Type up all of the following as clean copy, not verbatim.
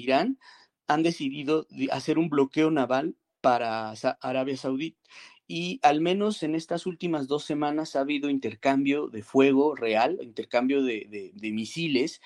Irán han decidido hacer un bloqueo naval para Arabia Saudí. Y al menos en estas últimas 2 semanas ha habido intercambio de fuego real, intercambio de misiles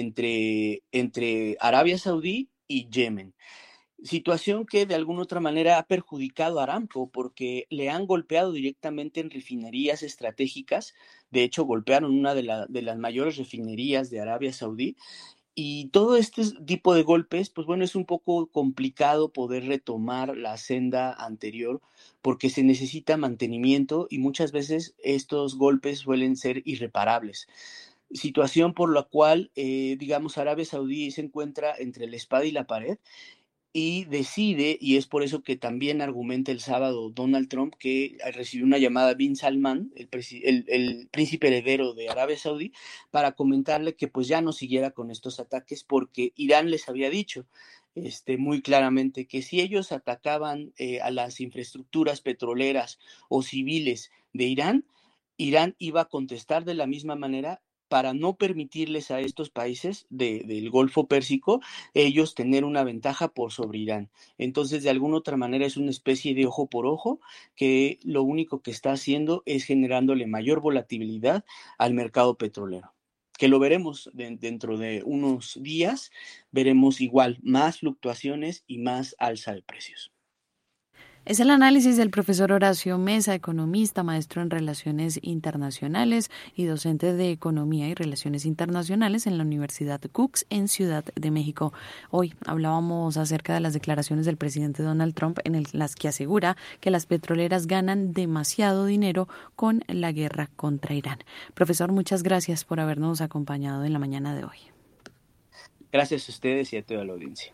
entre Arabia Saudí y Yemen. Situación que de alguna otra manera ha perjudicado a Aramco porque le han golpeado directamente en refinerías estratégicas. De hecho, golpearon una de las mayores refinerías de Arabia Saudí. Y todo este tipo de golpes, pues bueno, es un poco complicado poder retomar la senda anterior porque se necesita mantenimiento y muchas veces estos golpes suelen ser irreparables. Situación por la cual, digamos, Arabia Saudí se encuentra entre la espada y la pared y decide, y es por eso que también argumenta el sábado Donald Trump, que recibió una llamada Bin Salman, el príncipe heredero de Arabia Saudí, para comentarle que pues ya no siguiera con estos ataques porque Irán les había dicho muy claramente que si ellos atacaban a las infraestructuras petroleras o civiles de Irán, Irán iba a contestar de la misma manera para no permitirles a estos países del Golfo Pérsico ellos tener una ventaja por sobre Irán. Entonces, de alguna otra manera es una especie de ojo por ojo que lo único que está haciendo es generándole mayor volatilidad al mercado petrolero. Que lo veremos dentro de unos días, veremos igual más fluctuaciones y más alza de precios. Es el análisis del profesor Horacio Mesa, economista, maestro en Relaciones Internacionales y docente de Economía y Relaciones Internacionales en la Universidad Cooks en Ciudad de México. Hoy hablábamos acerca de las declaraciones del presidente Donald Trump en las que asegura que las petroleras ganan demasiado dinero con la guerra contra Irán. Profesor, muchas gracias por habernos acompañado en la mañana de hoy. Gracias a ustedes y a toda la audiencia.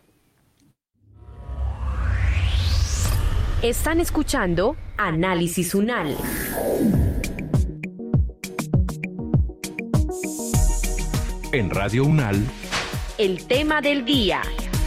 Están escuchando Análisis UNAL. En Radio UNAL, el tema del día.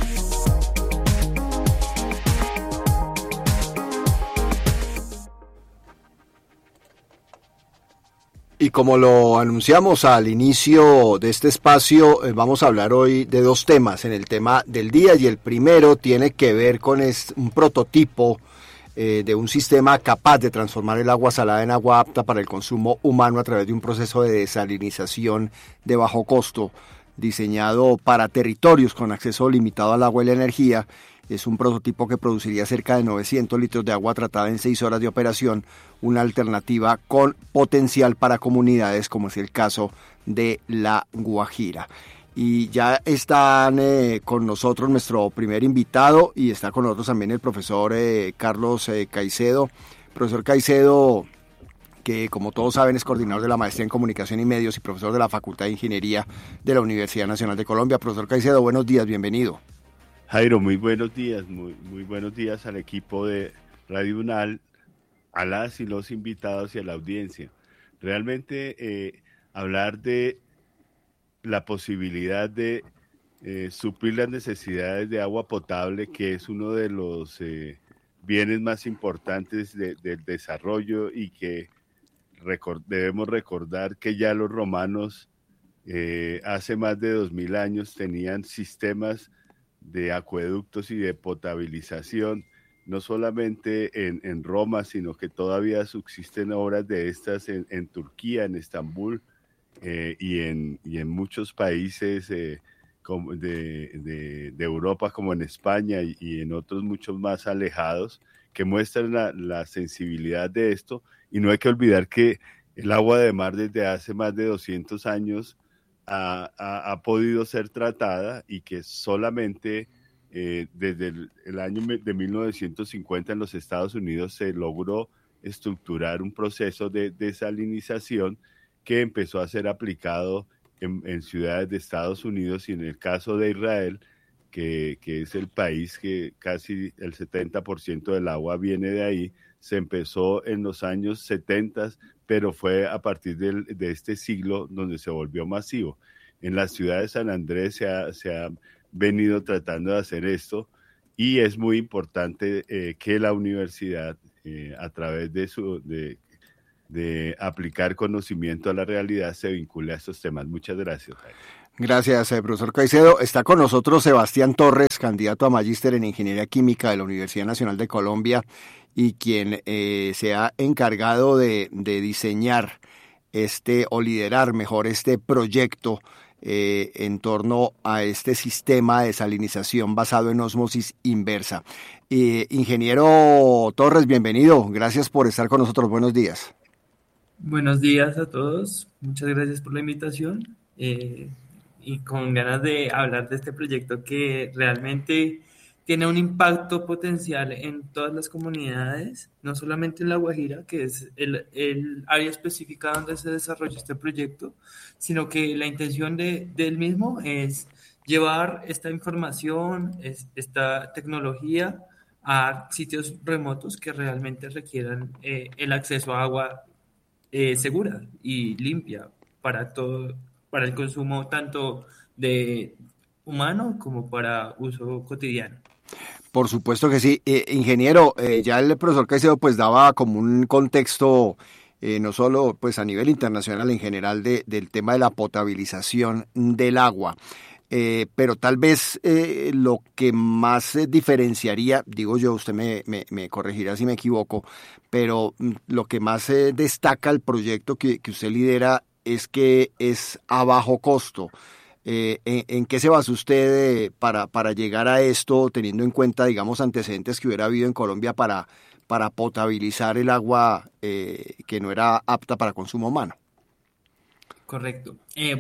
Y como lo anunciamos al inicio de este espacio, vamos a hablar hoy de dos temas en el tema del día, y el primero tiene que ver con un prototipo de un sistema capaz de transformar el agua salada en agua apta para el consumo humano a través de un proceso de desalinización de bajo costo, diseñado para territorios con acceso limitado al agua y la energía. Es un prototipo que produciría cerca de 900 litros de agua tratada en 6 horas de operación, una alternativa con potencial para comunidades como es el caso de La Guajira. Y ya están con nosotros nuestro primer invitado, y está con nosotros también el profesor Carlos Caicedo. Profesor Caicedo, que como todos saben es coordinador de la maestría en Comunicación y Medios y profesor de la Facultad de Ingeniería de la Universidad Nacional de Colombia. Profesor Caicedo, buenos días, bienvenido. Jairo, muy buenos días, muy buenos días al equipo de Radio UNAL, a las y los invitados y a la audiencia. Realmente hablar de la posibilidad de suplir las necesidades de agua potable, que es uno de los bienes más importantes del desarrollo, y que debemos recordar que ya los romanos hace más de 2000 años tenían sistemas de acueductos y de potabilización, no solamente en Roma, sino que todavía subsisten obras de estas en Turquía, en Estambul, y en muchos países de Europa, como en España y en otros muchos más alejados, que muestran la sensibilidad de esto. Y no hay que olvidar que el agua de mar desde hace más de 200 años ha podido ser tratada, y que solamente desde el año de 1950 en los Estados Unidos se logró estructurar un proceso de desalinización que empezó a ser aplicado en ciudades de Estados Unidos, y en el caso de Israel, que es el país que casi el 70% del agua viene de ahí. Se empezó en los años 70, pero fue a partir de este siglo donde se volvió masivo. En la ciudad de San Andrés se ha venido tratando de hacer esto, y es muy importante que la universidad, a través de aplicar conocimiento a la realidad, se vincule a estos temas. Muchas gracias, Jaime. Gracias, profesor Caicedo. Está con nosotros Sebastián Torres, candidato a magíster en Ingeniería Química de la Universidad Nacional de Colombia y quien se ha encargado de diseñar o liderar mejor este proyecto en torno a este sistema de desalinización basado en ósmosis inversa. Ingeniero Torres, bienvenido. Gracias por estar con nosotros. Buenos días. Buenos días a todos. Muchas gracias por la invitación. Y con ganas de hablar de este proyecto que realmente tiene un impacto potencial en todas las comunidades, no solamente en La Guajira, que es el área específica donde se desarrolla este proyecto, sino que la intención del mismo es llevar esta información, esta tecnología a sitios remotos que realmente requieran el acceso a agua segura y limpia para todo, para el consumo tanto de humano como para uso cotidiano. Por supuesto que sí. Ingeniero, ya el profesor Caicedo pues daba como un contexto no solo pues a nivel internacional en general del tema de la potabilización del agua. Pero tal vez lo que más diferenciaría, digo yo, usted me corregirá si me equivoco, pero lo que más destaca el proyecto que usted lidera es que es a bajo costo. ¿En qué se basa usted para llegar a esto, teniendo en cuenta, digamos, antecedentes que hubiera habido en Colombia para potabilizar el agua que no era apta para consumo humano? Correcto.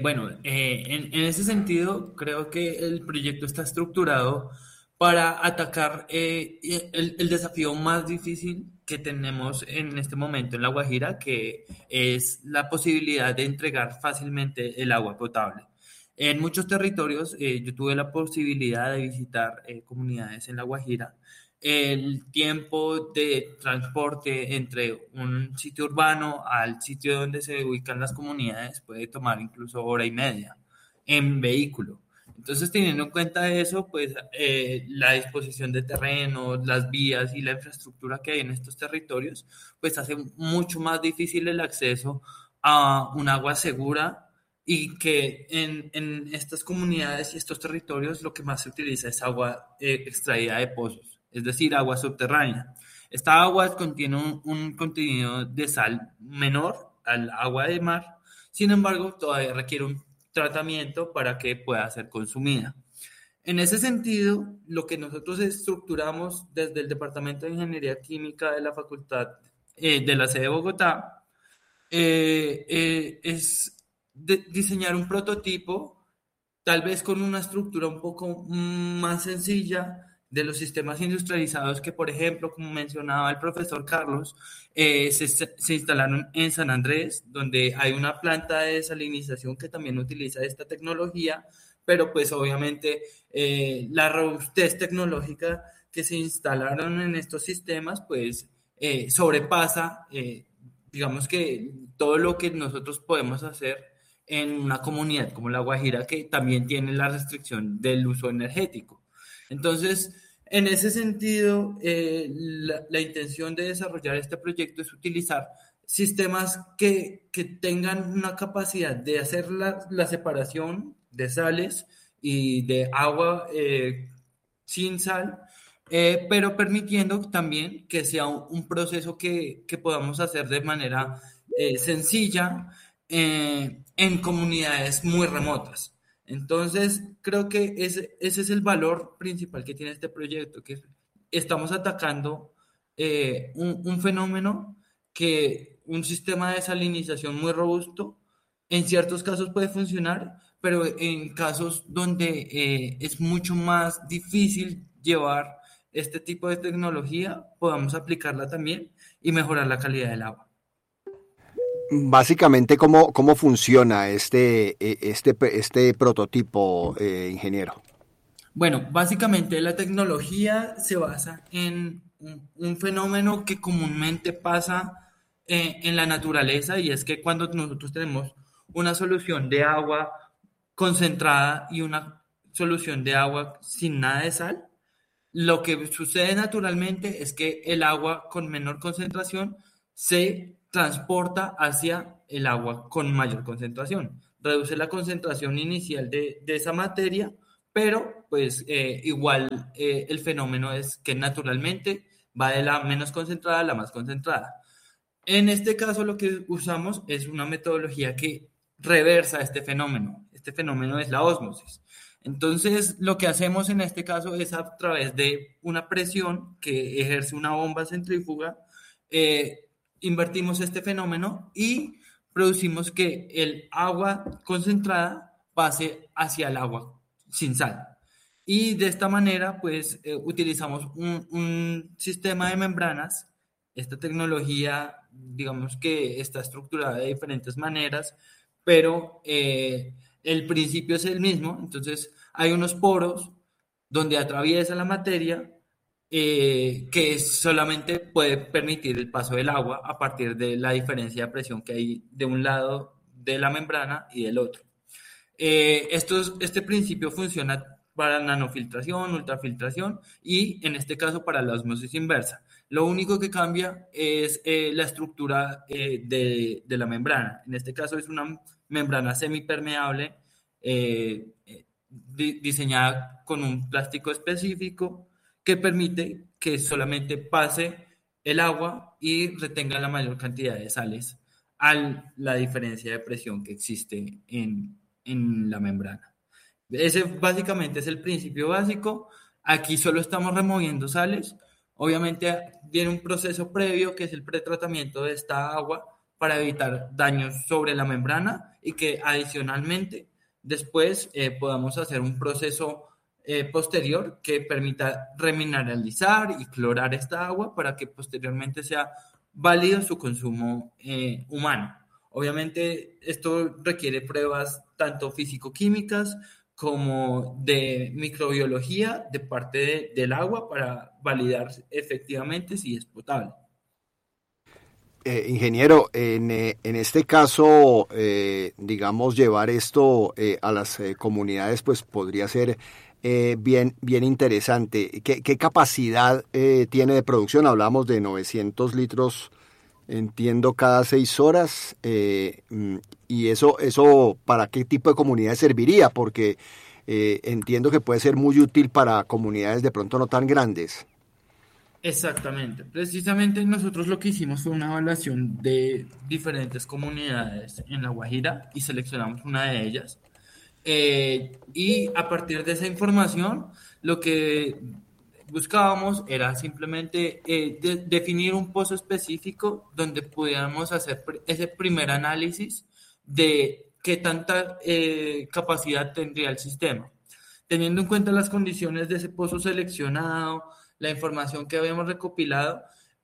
En ese sentido, creo que el proyecto está estructurado para atacar el desafío más difícil que tenemos en este momento en La Guajira, que es la posibilidad de entregar fácilmente el agua potable. En muchos territorios, yo tuve la posibilidad de visitar comunidades en La Guajira. El tiempo de transporte entre un sitio urbano al sitio donde se ubican las comunidades puede tomar incluso hora y media en vehículo. Entonces, teniendo en cuenta eso, pues la disposición de terrenos, las vías y la infraestructura que hay en estos territorios, pues hace mucho más difícil el acceso a un agua segura, y que en estas comunidades y estos territorios lo que más se utiliza es agua extraída de pozos, es decir, agua subterránea. Esta agua contiene un contenido de sal menor al agua de mar, sin embargo, todavía requiere un tratamiento para que pueda ser consumida. En ese sentido, lo que nosotros estructuramos desde el Departamento de Ingeniería Química de la Facultad de la sede de Bogotá es diseñar un prototipo, tal vez con una estructura un poco más sencilla de los sistemas industrializados que, por ejemplo, como mencionaba el profesor Carlos, se instalaron en San Andrés, donde hay una planta de desalinización que también utiliza esta tecnología, pero pues obviamente la robustez tecnológica que se instalaron en estos sistemas pues sobrepasa, digamos que todo lo que nosotros podemos hacer en una comunidad como La Guajira, que también tiene la restricción del uso energético. Entonces, en ese sentido, la intención de desarrollar este proyecto es utilizar sistemas que tengan una capacidad de hacer la separación de sales y de agua sin sal, pero permitiendo también que sea un proceso que podamos hacer de manera sencilla en comunidades muy remotas. Entonces, creo que ese es el valor principal que tiene este proyecto, que estamos atacando un fenómeno que un sistema de desalinización muy robusto en ciertos casos puede funcionar, pero en casos donde es mucho más difícil llevar este tipo de tecnología, podamos aplicarla también y mejorar la calidad del agua. Básicamente, ¿cómo funciona este prototipo, ingeniero? Bueno, básicamente la tecnología se basa en un fenómeno que comúnmente pasa en la naturaleza, y es que cuando nosotros tenemos una solución de agua concentrada y una solución de agua sin nada de sal, lo que sucede naturalmente es que el agua con menor concentración se transporta hacia el agua con mayor concentración. reduce la concentración inicial de esa materia, pero pues igual el fenómeno es que naturalmente va de la menos concentrada a la más concentrada. En este caso lo que usamos es una metodología que reversa este fenómeno. Este fenómeno es la ósmosis. Entonces, lo que hacemos en este caso es a través de una presión que ejerce una bomba centrífuga, invertimos este fenómeno y producimos que el agua concentrada pase hacia el agua sin sal. Y de esta manera, pues, utilizamos un sistema de membranas. Esta tecnología, digamos que está estructurada de diferentes maneras, pero el principio es el mismo. Entonces, hay unos poros donde atraviesa la materia que solamente puede permitir el paso del agua a partir de la diferencia de presión que hay de un lado de la membrana y del otro. Este principio funciona para nanofiltración, ultrafiltración y en este caso para la osmosis inversa. Lo único que cambia es la estructura de la membrana. En este caso es una membrana semipermeable diseñada con un plástico específico que permite que solamente pase el agua y retenga la mayor cantidad de sales a la diferencia de presión que existe en la membrana. Ese básicamente es el principio básico. Aquí solo estamos removiendo sales. Obviamente viene un proceso previo que es el pretratamiento de esta agua para evitar daños sobre la membrana y que adicionalmente después podamos hacer un proceso posterior que permita remineralizar y clorar esta agua para que posteriormente sea válido su consumo humano. Obviamente esto requiere pruebas tanto físico-químicas como de microbiología de parte del agua para validar efectivamente si es potable. Ingeniero, en este caso, digamos, llevar esto a las comunidades, pues podría ser bien interesante. ¿Qué capacidad tiene de producción? Hablamos de 900 litros, entiendo, cada 6 horas. ¿Y eso para qué tipo de comunidades serviría? Porque entiendo que puede ser muy útil para comunidades de pronto no tan grandes. Exactamente. Precisamente nosotros lo que hicimos fue una evaluación de diferentes comunidades en La Guajira y seleccionamos una de ellas. Y a partir de esa información, lo que buscábamos era simplemente definir un pozo específico donde pudiéramos hacer ese primer análisis de qué tanta capacidad tendría el sistema. Teniendo en cuenta las condiciones de ese pozo seleccionado, la información que habíamos recopilado,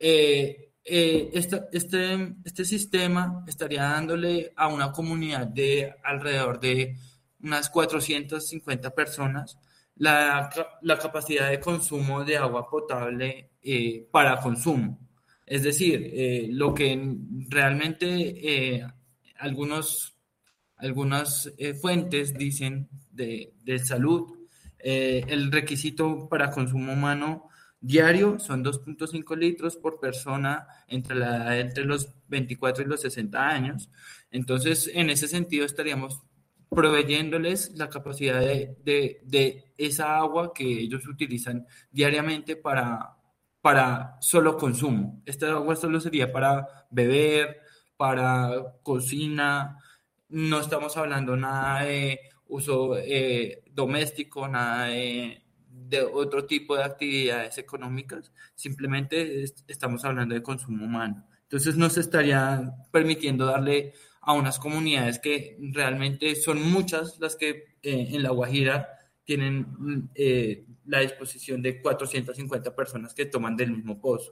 este sistema estaría dándole a una comunidad de alrededor de unas 450 personas la capacidad de consumo de agua potable para consumo. Es decir, lo que realmente algunas fuentes dicen de salud, el requisito para consumo humano diario son 2.5 litros por persona entre los 24 y los 60 años. Entonces, en ese sentido, estaríamos proveyéndoles la capacidad de esa agua que ellos utilizan diariamente para solo consumo. Esta agua solo sería para beber, para cocina. No estamos hablando nada de uso doméstico, nada de otro tipo de actividades económicas, simplemente estamos hablando de consumo humano. Entonces nos estaría permitiendo darle a unas comunidades que realmente son muchas las que en La Guajira tienen la disposición de 450 personas que toman del mismo pozo.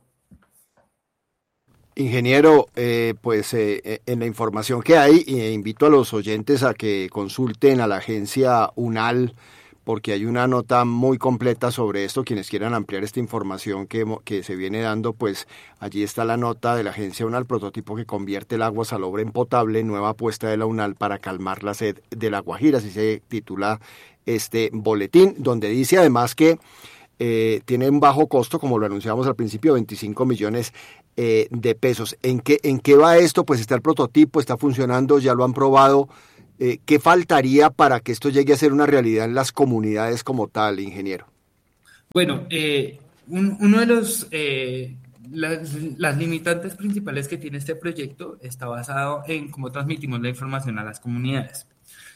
Ingeniero, pues en la información que hay, invito a los oyentes a que consulten a la agencia UNAL, porque hay una nota muy completa sobre esto. Quienes quieran ampliar esta información que se viene dando, pues allí está la nota de la agencia UNAL, prototipo que convierte el agua salobre en potable, nueva apuesta de la UNAL para calmar la sed de La Guajira, así se titula este boletín, donde dice además que tiene un bajo costo, como lo anunciamos al principio, 25 millones de pesos. ¿En qué va esto? Pues está el prototipo, está funcionando, ya lo han probado. ¿Qué faltaría para que esto llegue a ser una realidad en las comunidades como tal, ingeniero? Bueno, uno de las limitantes principales que tiene este proyecto está basado en cómo transmitimos la información a las comunidades.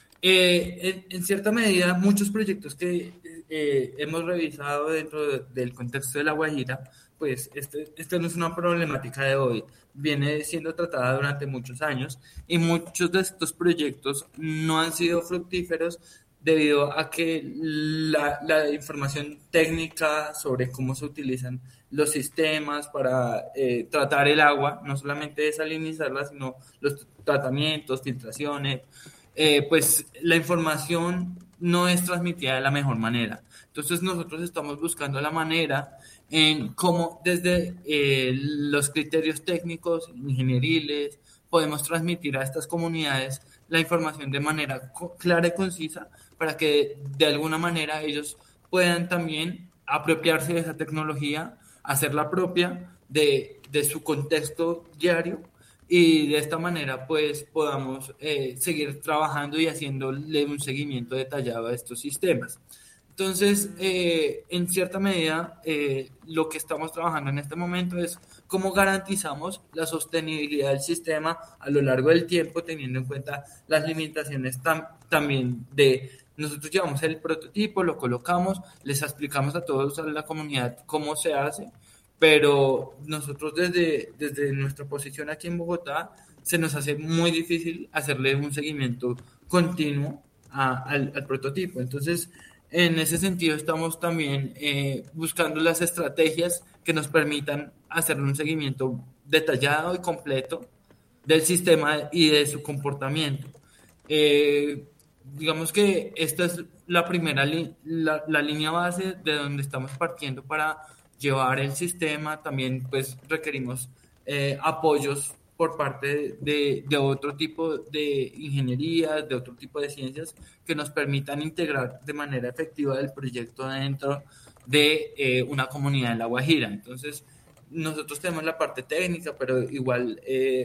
En cierta medida, muchos proyectos que hemos revisado dentro del contexto de La Guajira, pues esto no es una problemática de hoy, viene siendo tratada durante muchos años y muchos de estos proyectos no han sido fructíferos debido a que la información técnica sobre cómo se utilizan los sistemas para tratar el agua, no solamente desalinizarla, sino los tratamientos, filtraciones, pues la información no es transmitida de la mejor manera. Entonces nosotros estamos buscando la manera en cómo desde los criterios técnicos, ingenieriles, podemos transmitir a estas comunidades la información de manera clara y concisa para que de alguna manera ellos puedan también apropiarse de esa tecnología, hacerla propia de su contexto diario y de esta manera pues podamos seguir trabajando y haciéndole un seguimiento detallado a estos sistemas. Entonces, en cierta medida, lo que estamos trabajando en este momento es cómo garantizamos la sostenibilidad del sistema a lo largo del tiempo, teniendo en cuenta las limitaciones también de nosotros llevamos el prototipo, lo colocamos, les explicamos a todos a la comunidad cómo se hace, pero nosotros desde nuestra posición aquí en Bogotá se nos hace muy difícil hacerle un seguimiento continuo al prototipo. Entonces, en ese sentido, estamos también buscando las estrategias que nos permitan hacer un seguimiento detallado y completo del sistema y de su comportamiento. Digamos que esta es la primera la línea base de donde estamos partiendo para llevar el sistema. También pues requerimos apoyos por parte de otro tipo de ingeniería, de otro tipo de ciencias que nos permitan integrar de manera efectiva el proyecto dentro de una comunidad en La Guajira. Entonces, nosotros tenemos la parte técnica, pero igual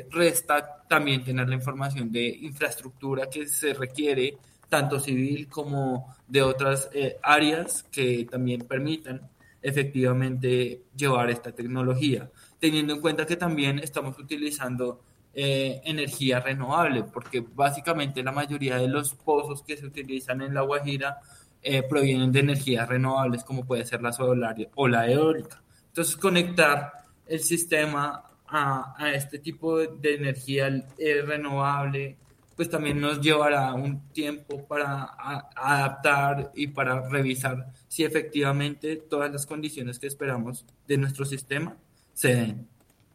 resta también tener la información de infraestructura que se requiere, tanto civil como de otras áreas que también permitan efectivamente llevar esta tecnología, teniendo en cuenta que también estamos utilizando energía renovable, porque básicamente la mayoría de los pozos que se utilizan en La Guajira provienen de energías renovables, como puede ser la solar o la eólica. Entonces, conectar el sistema a este tipo de energía renovable, pues también nos llevará un tiempo para adaptar y para revisar si efectivamente todas las condiciones que esperamos de nuestro sistema se den.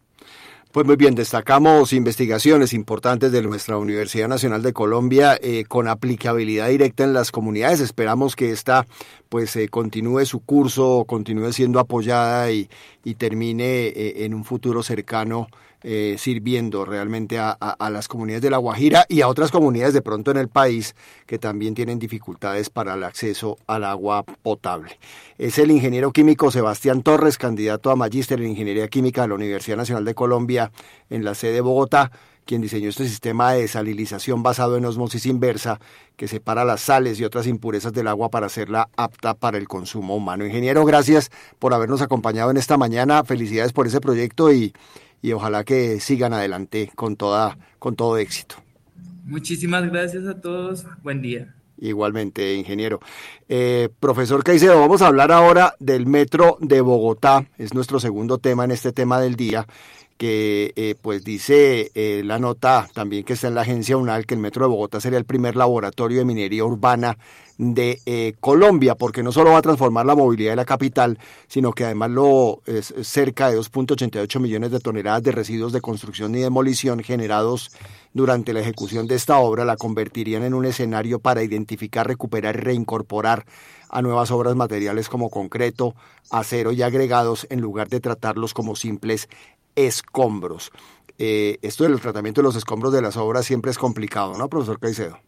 Pues muy bien, destacamos investigaciones importantes de nuestra Universidad Nacional de Colombia con aplicabilidad directa en las comunidades. Esperamos que esta pues continúe su curso, continúe siendo apoyada y termine en un futuro cercano sirviendo realmente a las comunidades de La Guajira y a otras comunidades de pronto en el país que también tienen dificultades para el acceso al agua potable. Es el ingeniero químico Sebastián Torres, candidato a magíster en Ingeniería Química de la Universidad Nacional de Colombia en la sede de Bogotá, quien diseñó este sistema de desalinización basado en ósmosis inversa que separa las sales y otras impurezas del agua para hacerla apta para el consumo humano. Ingeniero, gracias por habernos acompañado en esta mañana. Felicidades por ese proyecto y ojalá que sigan adelante con todo éxito. Muchísimas gracias a todos. Buen día. Igualmente, ingeniero. Profesor Caicedo, vamos a hablar ahora del Metro de Bogotá. Es nuestro segundo tema en este tema del día, que pues dice la nota también que está en la agencia UNAL que el Metro de Bogotá sería el primer laboratorio de minería urbana de Colombia, porque no solo va a transformar la movilidad de la capital, sino que además es cerca de 2.88 millones de toneladas de residuos de construcción y demolición generados durante la ejecución de esta obra la convertirían en un escenario para identificar, recuperar y reincorporar a nuevas obras materiales como concreto, acero y agregados en lugar de tratarlos como simples escombros. Esto del tratamiento de los escombros de las obras siempre es complicado, ¿no, profesor Caicedo?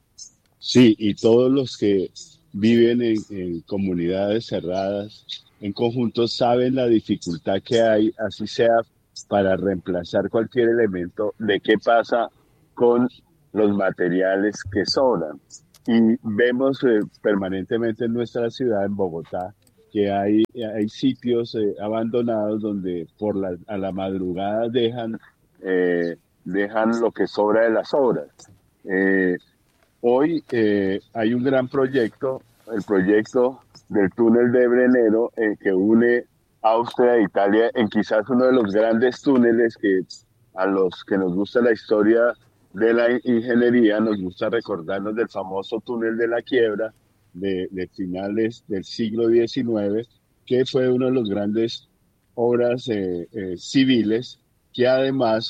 Sí, y todos los que viven en comunidades cerradas, en conjuntos, saben la dificultad que hay, así sea para reemplazar cualquier elemento, de qué pasa con los materiales que sobran. Y vemos permanentemente en nuestra ciudad, en Bogotá, que hay sitios abandonados donde a la madrugada dejan lo que sobra de las obras. Hoy hay un gran proyecto, el proyecto del túnel de Brennero, que une Austria e Italia en quizás uno de los grandes túneles que a los que nos gusta la historia de la ingeniería nos gusta recordarnos del famoso túnel de la Quiebra de finales del siglo XIX, que fue una de las grandes obras civiles que además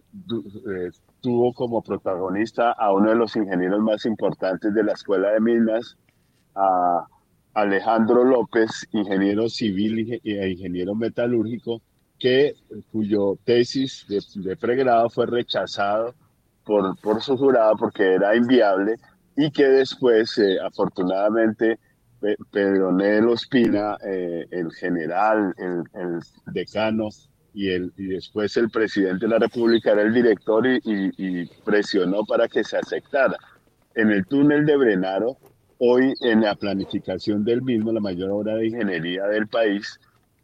tuvo como protagonista a uno de los ingenieros más importantes de la Escuela de Minas, a Alejandro López, ingeniero civil e ingeniero metalúrgico, cuyo tesis de pregrado fue rechazado por su jurado porque era inviable, y que después, afortunadamente, Pedronel Ospina, el general, el decano y después el presidente de la República era el director y presionó para que se aceptara. En el túnel de Brennero, hoy en la planificación del mismo, la mayor obra de ingeniería del país,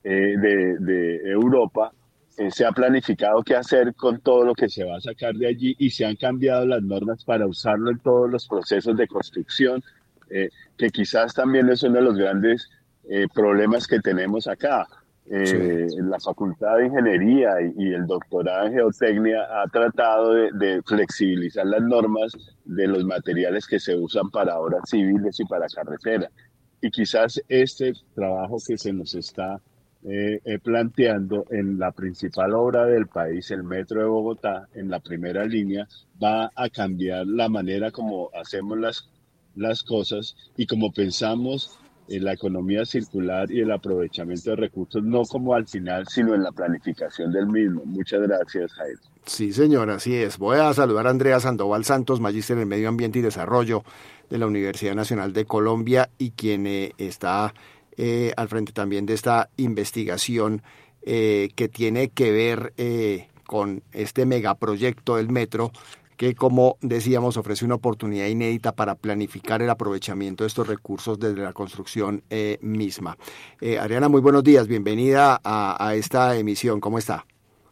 de Europa, se ha planificado qué hacer con todo lo que se va a sacar de allí y se han cambiado las normas para usarlo en todos los procesos de construcción, que quizás también es uno de los grandes problemas que tenemos acá. La Facultad de Ingeniería y el doctorado en Geotecnia ha tratado de flexibilizar las normas de los materiales que se usan para obras civiles y para carretera. Y quizás este trabajo que se nos está planteando en la principal obra del país, el Metro de Bogotá, en la primera línea, va a cambiar la manera como hacemos las cosas y como pensamos en la economía circular y el aprovechamiento de recursos, no como al final, sino en la planificación del mismo. Muchas gracias, Jairo. Sí, señor, así es. Voy a saludar a Andrea Sandoval Santos, magíster en Medio Ambiente y Desarrollo de la Universidad Nacional de Colombia y quien está al frente también de esta investigación que tiene que ver con este megaproyecto del metro, que, como decíamos, ofrece una oportunidad inédita para planificar el aprovechamiento de estos recursos desde la construcción misma. Adriana, muy buenos días, bienvenida a esta emisión, ¿cómo está?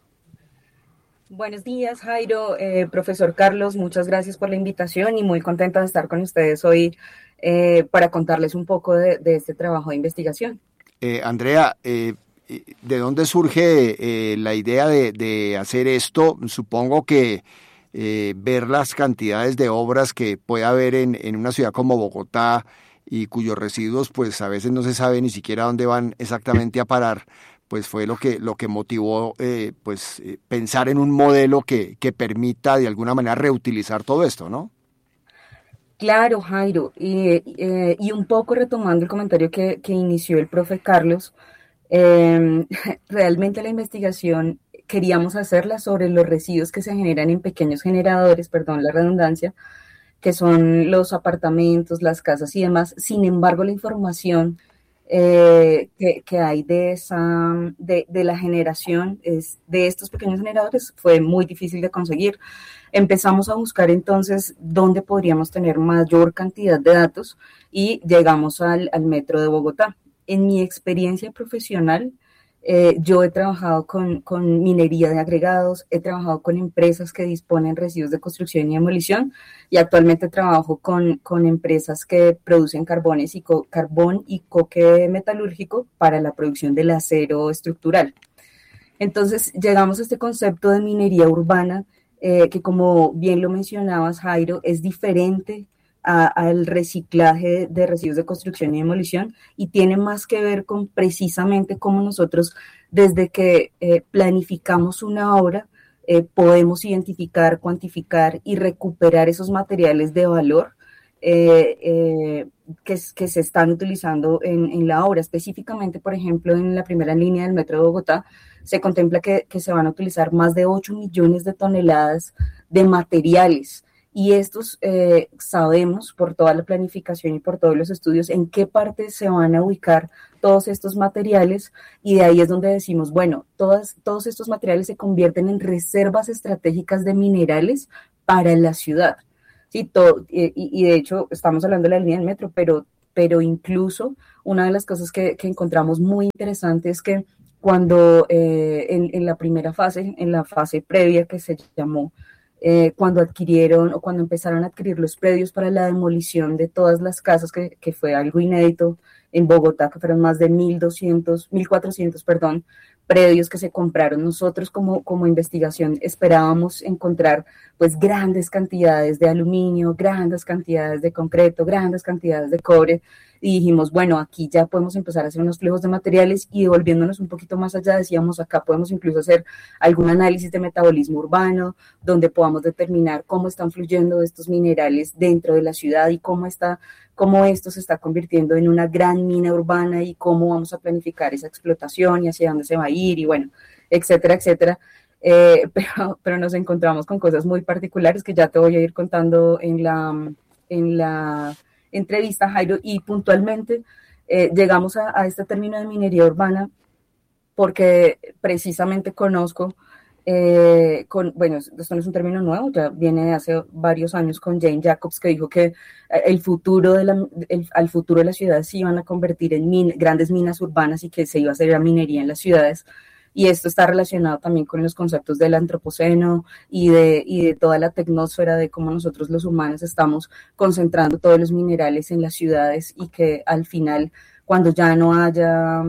Buenos días, Jairo, profesor Carlos, muchas gracias por la invitación y muy contenta de estar con ustedes hoy para contarles un poco de este trabajo de investigación. Andrea, ¿de dónde surge la idea de hacer esto? Supongo que ver las cantidades de obras que puede haber en una ciudad como Bogotá y cuyos residuos pues a veces no se sabe ni siquiera dónde van exactamente a parar, pues fue lo que motivó pensar en un modelo que permita de alguna manera reutilizar todo esto, ¿no? Claro, Jairo, y un poco retomando el comentario que inició el profe Carlos, realmente la investigación queríamos hacerla sobre los residuos que se generan en pequeños generadores, perdón la redundancia, que son los apartamentos, las casas y demás. Sin embargo, la información que hay de la generación de estos pequeños generadores fue muy difícil de conseguir. Empezamos a buscar entonces dónde podríamos tener mayor cantidad de datos y llegamos al Metro de Bogotá. En mi experiencia profesional, yo he trabajado con minería de agregados, he trabajado con empresas que disponen residuos de construcción y demolición y actualmente trabajo con empresas que producen carbón y coque metalúrgico para la producción del acero estructural. Entonces llegamos a este concepto de minería urbana que, como bien lo mencionabas, Jairo, es diferente al reciclaje de residuos de construcción y demolición y tiene más que ver con precisamente cómo nosotros, desde que planificamos una obra, podemos identificar, cuantificar y recuperar esos materiales de valor que se están utilizando en la obra. Específicamente, por ejemplo, en la primera línea del Metro de Bogotá, se contempla que se van a utilizar más de 8 millones de toneladas de materiales. Y estos sabemos por toda la planificación y por todos los estudios en qué parte se van a ubicar todos estos materiales, y de ahí es donde decimos, bueno, todos estos materiales se convierten en reservas estratégicas de minerales para la ciudad. Sí, todo, y de hecho estamos hablando de la línea del metro, pero incluso una de las cosas que encontramos muy interesante es que cuando en la primera fase, en la fase previa que se llamó, cuando adquirieron o cuando empezaron a adquirir los predios para la demolición de todas las casas, que fue algo inédito en Bogotá, que fueron más de 1.400, perdón, predios que se compraron. Nosotros como investigación esperábamos encontrar pues grandes cantidades de aluminio, grandes cantidades de concreto, grandes cantidades de cobre, y dijimos, bueno, aquí ya podemos empezar a hacer unos flujos de materiales, y devolviéndonos un poquito más allá, decíamos, acá podemos incluso hacer algún análisis de metabolismo urbano, donde podamos determinar cómo están fluyendo estos minerales dentro de la ciudad y cómo esto se está convirtiendo en una gran mina urbana y cómo vamos a planificar esa explotación y hacia dónde se va a ir y bueno, etcétera, etcétera. Pero nos encontramos con cosas muy particulares que ya te voy a ir contando en la entrevista, Jairo, y puntualmente llegamos a este término de minería urbana porque precisamente conozco, bueno, esto no es un término nuevo, ya viene de hace varios años con Jane Jacobs, que dijo que al futuro de las ciudades se iban a convertir en grandes minas urbanas y que se iba a hacer la minería en las ciudades. Y esto está relacionado también con los conceptos del antropoceno y de toda la tecnosfera, de cómo nosotros los humanos estamos concentrando todos los minerales en las ciudades, y que al final, cuando ya no haya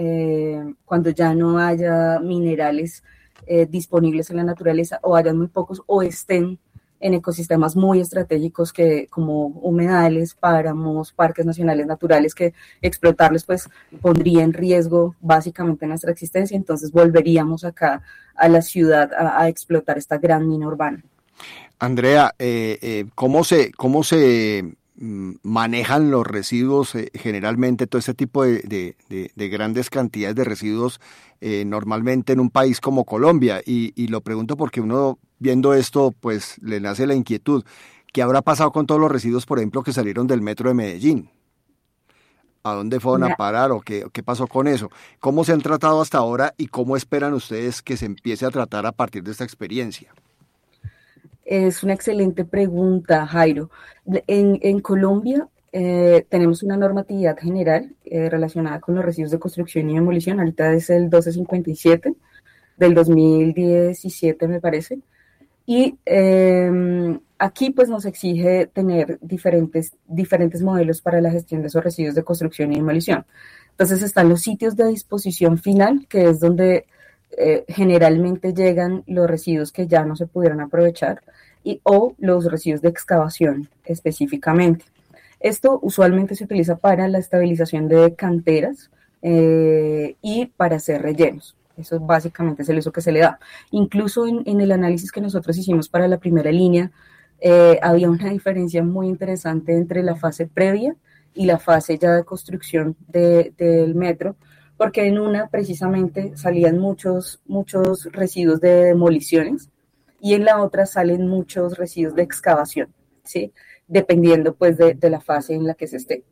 minerales disponibles en la naturaleza, o hayan muy pocos, o estén en ecosistemas muy estratégicos como humedales, páramos, parques nacionales naturales, que explotarles pues pondría en riesgo básicamente nuestra existencia. Entonces volveríamos acá a la ciudad a explotar esta gran mina urbana. Andrea, ¿cómo se manejan los residuos generalmente, todo este tipo de grandes cantidades de residuos normalmente en un país como Colombia? Y lo pregunto porque uno viendo esto pues le nace la inquietud. ¿Qué habrá pasado con todos los residuos, por ejemplo, que salieron del metro de Medellín? ¿A dónde fueron a parar o qué pasó con eso? ¿Cómo se han tratado hasta ahora y cómo esperan ustedes que se empiece a tratar a partir de esta experiencia? Es una excelente pregunta, Jairo. En Colombia tenemos una normatividad general relacionada con los residuos de construcción y demolición. Ahorita es el 1257 del 2017, me parece. Y aquí pues nos exige tener diferentes modelos para la gestión de esos residuos de construcción y demolición. Entonces están los sitios de disposición final, que es donde generalmente llegan los residuos que ya no se pudieron aprovechar, o los residuos de excavación específicamente. Esto usualmente se utiliza para la estabilización de canteras y para hacer rellenos. Eso básicamente es el uso que se le da. Incluso en el análisis que nosotros hicimos para la primera línea, había una diferencia muy interesante entre la fase previa y la fase ya de construcción del metro, porque en una precisamente salían muchos residuos de demoliciones y en la otra salen muchos residuos de excavación, ¿sí? Dependiendo pues de la fase en la que se esté.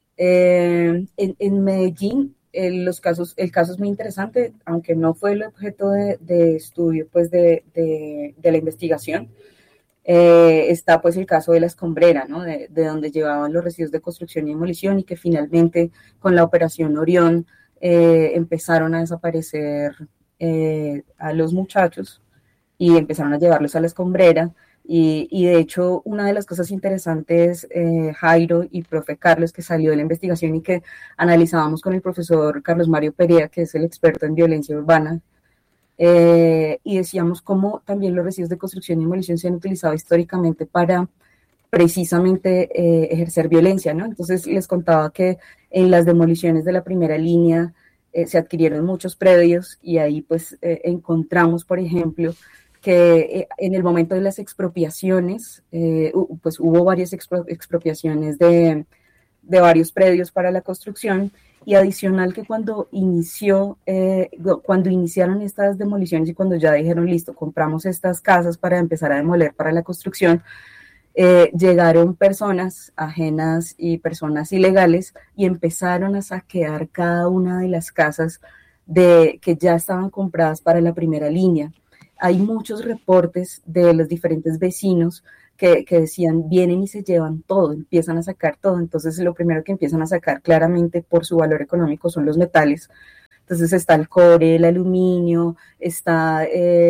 En Medellín, el caso es muy interesante, aunque no fue el objeto de estudio pues de la investigación. Está pues el caso de la escombrera, ¿no? De donde llevaban los residuos de construcción y demolición, y que finalmente con la operación Orión empezaron a desaparecer a los muchachos y empezaron a llevarlos a la escombrera. Y de hecho, una de las cosas interesantes, Jairo y profe Carlos, que salió de la investigación y que analizábamos con el profesor Carlos Mario Perea, que es el experto en violencia urbana, y decíamos cómo también los residuos de construcción y demolición se han utilizado históricamente para precisamente ejercer violencia, ¿no? Entonces les contaba que en las demoliciones de la primera línea se adquirieron muchos predios, y ahí pues encontramos, por ejemplo, que en el momento de las expropiaciones, pues hubo varias expropiaciones de varios predios para la construcción, y adicional que cuando iniciaron estas demoliciones y cuando ya dijeron, listo, compramos estas casas para empezar a demoler para la construcción, llegaron personas ajenas y personas ilegales y empezaron a saquear cada una de las casas que ya estaban compradas para la primera línea. Hay muchos reportes de los diferentes vecinos que decían, vienen y se llevan todo, empiezan a sacar todo. Entonces lo primero que empiezan a sacar claramente por su valor económico son los metales. Entonces está el cobre, el aluminio, está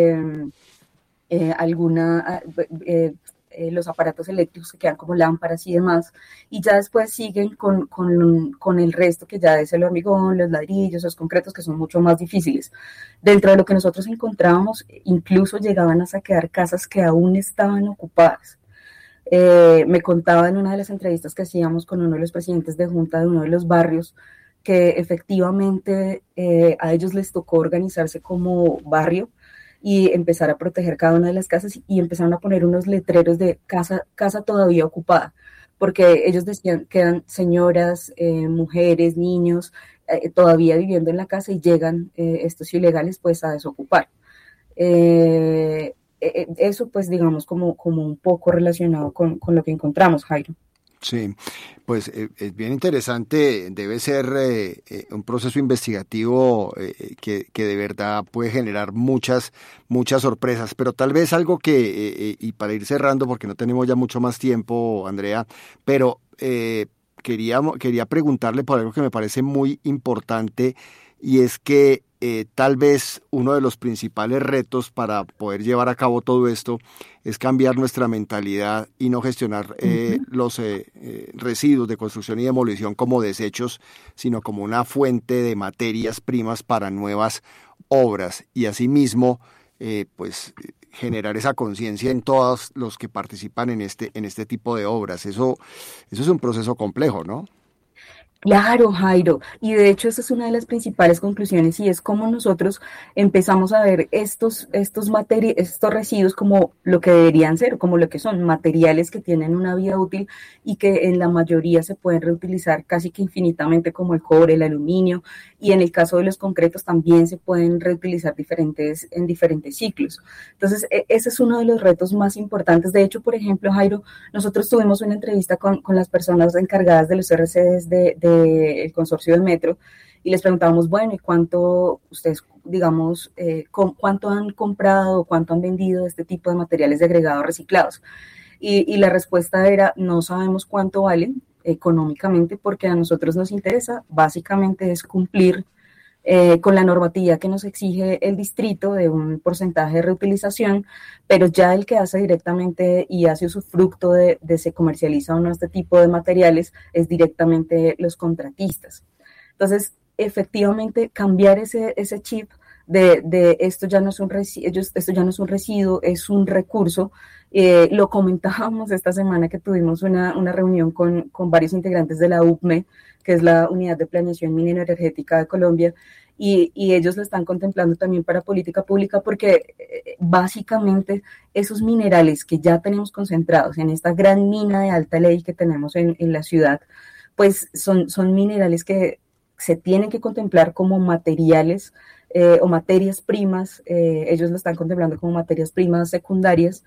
los aparatos eléctricos que quedan como lámparas y demás, y ya después siguen con el resto, que ya es el hormigón, los ladrillos, los concretos, que son mucho más difíciles. Dentro de lo que nosotros encontrábamos, incluso llegaban a saquear casas que aún estaban ocupadas. Me contaba en una de las entrevistas que hacíamos con uno de los presidentes de junta de uno de los barrios, que efectivamente a ellos les tocó organizarse como barrio y empezar a proteger cada una de las casas, y empezaron a poner unos letreros de casa todavía ocupada, porque ellos decían que eran señoras, mujeres, niños, todavía viviendo en la casa, y llegan estos ilegales pues a desocupar. Eso pues digamos como un poco relacionado con lo que encontramos, Jairo. Sí, pues es bien interesante, debe ser un proceso investigativo que de verdad puede generar muchas sorpresas, pero tal vez algo que, y para ir cerrando porque no tenemos ya mucho más tiempo, Andrea, pero quería preguntarle por algo que me parece muy importante, y es que tal vez uno de los principales retos para poder llevar a cabo todo esto es cambiar nuestra mentalidad y no gestionar los residuos de construcción y demolición como desechos, sino como una fuente de materias primas para nuevas obras, y asimismo pues generar esa conciencia en todos los que participan en este tipo de obras. Eso es un proceso complejo, ¿no? Claro, Jairo, y de hecho esa es una de las principales conclusiones, y es cómo nosotros empezamos a ver estos residuos como lo que deberían ser, como lo que son materiales que tienen una vida útil y que en la mayoría se pueden reutilizar casi que infinitamente, como el cobre, el aluminio, y en el caso de los concretos también se pueden reutilizar en diferentes ciclos. Entonces ese es uno de los retos más importantes. De hecho, por ejemplo, Jairo, nosotros tuvimos una entrevista con las personas encargadas de los RCDs del consorcio del metro, y les preguntábamos, bueno, ¿y cuánto ustedes, digamos, cuánto han comprado, cuánto han vendido de este tipo de materiales de agregado reciclados? Y la respuesta era, no sabemos cuánto valen económicamente, porque a nosotros nos interesa, básicamente es cumplir con la normatividad que nos exige el distrito de un porcentaje de reutilización, pero ya el que hace directamente y hace usufructo de se comercializa o no este tipo de materiales es directamente los contratistas. Entonces, efectivamente, cambiar ese chip de esto ya no es un residuo, es un recurso. Lo comentábamos esta semana que tuvimos una reunión con varios integrantes de la UPME, que es la Unidad de Planeación Minero-Energética de Colombia, y ellos lo están contemplando también para política pública, porque básicamente esos minerales que ya tenemos concentrados en esta gran mina de alta ley que tenemos en la ciudad, pues son minerales que se tienen que contemplar como materiales o materias primas. Ellos lo están contemplando como materias primas secundarias,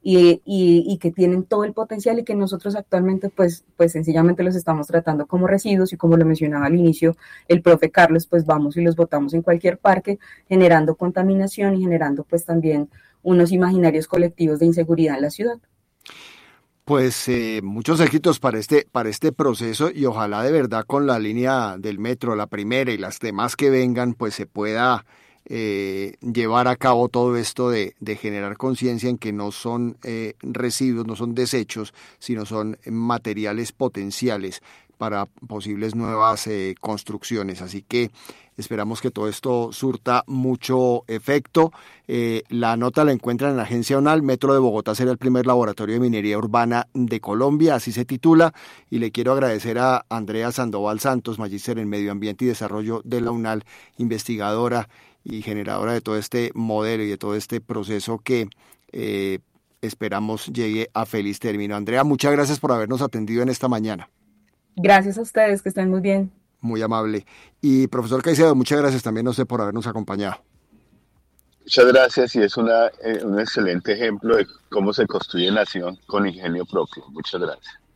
y que tienen todo el potencial, y que nosotros actualmente pues sencillamente los estamos tratando como residuos, y como lo mencionaba al inicio el profe Carlos, pues vamos y los botamos en cualquier parque, generando contaminación y generando pues también unos imaginarios colectivos de inseguridad en la ciudad. Pues muchos éxitos para este proceso, y ojalá de verdad con la línea del metro, la primera y las demás que vengan, pues se pueda llevar a cabo todo esto de generar conciencia en que no son residuos, no son desechos, sino son materiales potenciales para posibles nuevas construcciones. Así que esperamos que todo esto surta mucho efecto. La nota la encuentran en la agencia UNAL. Metro de Bogotá será el primer laboratorio de minería urbana de Colombia, así se titula, y le quiero agradecer a Andrea Sandoval Santos, magíster en Medio Ambiente y Desarrollo de la UNAL, investigadora y generadora de todo este modelo y de todo este proceso que esperamos llegue a feliz término. Andrea, muchas gracias por habernos atendido en esta mañana. Gracias a ustedes, que estén muy bien. Muy amable. Y profesor Caicedo, muchas gracias también a usted por habernos acompañado. Muchas gracias, y es un excelente ejemplo de cómo se construye nación con ingenio propio. Muchas gracias.